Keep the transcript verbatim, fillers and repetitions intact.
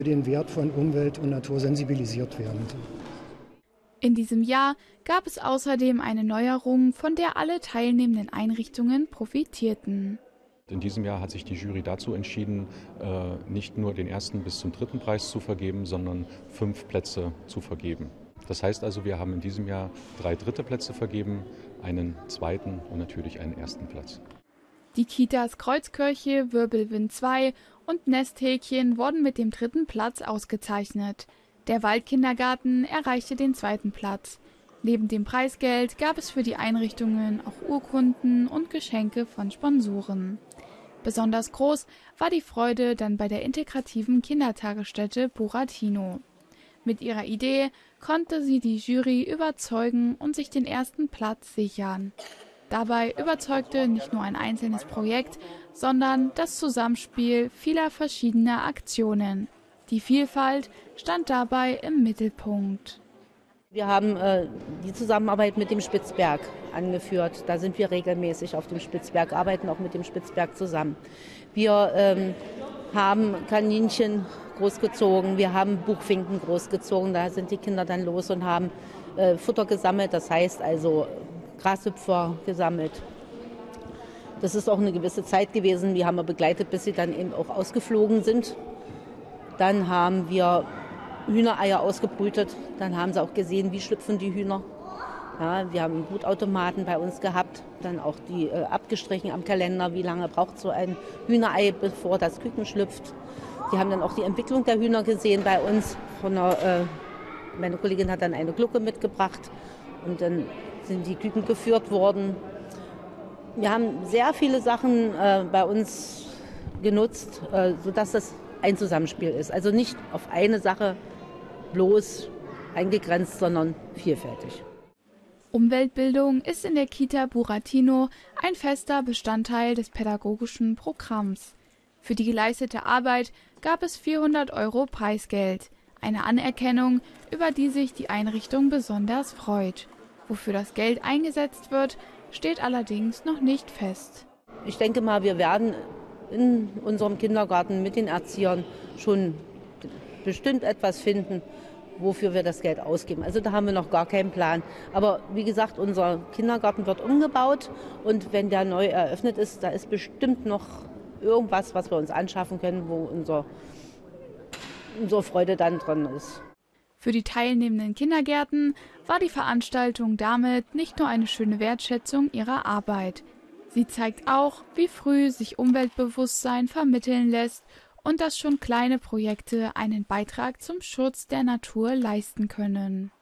für den Wert von Umwelt und Natur sensibilisiert werden. In diesem Jahr gab es außerdem eine Neuerung, von der alle teilnehmenden Einrichtungen profitierten. In diesem Jahr hat sich die Jury dazu entschieden, nicht nur den ersten bis zum dritten Preis zu vergeben, sondern fünf Plätze zu vergeben. Das heißt also, wir haben in diesem Jahr drei dritte Plätze vergeben, einen zweiten und natürlich einen ersten Platz. Die Kitas Kreuzkirche, Wirbelwind zwei und Nesthäkchen wurden mit dem dritten Platz ausgezeichnet. Der Waldkindergarten erreichte den zweiten Platz. Neben dem Preisgeld gab es für die Einrichtungen auch Urkunden und Geschenke von Sponsoren. Besonders groß war die Freude dann bei der integrativen Kindertagesstätte Buratino. Mit ihrer Idee konnte sie die Jury überzeugen und sich den ersten Platz sichern. Dabei überzeugte nicht nur ein einzelnes Projekt, sondern das Zusammenspiel vieler verschiedener Aktionen. Die Vielfalt stand dabei im Mittelpunkt. Wir haben äh, die Zusammenarbeit mit dem Spitzberg angeführt. Da sind wir regelmäßig auf dem Spitzberg, arbeiten auch mit dem Spitzberg zusammen. Wir ähm, haben Kaninchen großgezogen, wir haben Buchfinken großgezogen. Da sind die Kinder dann los und haben äh, Futter gesammelt, das heißt also Grashüpfer gesammelt. Das ist auch eine gewisse Zeit gewesen. Die haben wir begleitet, bis sie dann eben auch ausgeflogen sind. Dann haben wir Hühnereier ausgebrütet. Dann haben sie auch gesehen, wie schlüpfen die Hühner. Ja, wir haben einen Brutautomaten bei uns gehabt. Dann auch die äh, abgestrichen am Kalender, wie lange braucht so ein Hühnerei, bevor das Küken schlüpft. Die haben dann auch die Entwicklung der Hühner gesehen bei uns. Von einer, äh, meine Kollegin hat dann eine Glucke mitgebracht und dann sind die Küken geführt worden. Wir haben sehr viele Sachen äh, bei uns genutzt, äh, sodass das ein Zusammenspiel ist. Also nicht auf eine Sache bloß eingegrenzt, sondern vielfältig. Umweltbildung ist in der Kita Buratino ein fester Bestandteil des pädagogischen Programms. Für die geleistete Arbeit gab es vierhundert Euro Preisgeld, eine Anerkennung, über die sich die Einrichtung besonders freut. Wofür das Geld eingesetzt wird, steht allerdings noch nicht fest. Ich denke mal, wir werden in unserem Kindergarten mit den Erziehern schon bestimmt etwas finden, wofür wir das Geld ausgeben. Also da haben wir noch gar keinen Plan. Aber wie gesagt, unser Kindergarten wird umgebaut und wenn der neu eröffnet ist, da ist bestimmt noch irgendwas, was wir uns anschaffen können, wo unser, unsere Freude dann drin ist. Für die teilnehmenden Kindergärten war die Veranstaltung damit nicht nur eine schöne Wertschätzung ihrer Arbeit. Sie zeigt auch, wie früh sich Umweltbewusstsein vermitteln lässt und dass schon kleine Projekte einen Beitrag zum Schutz der Natur leisten können.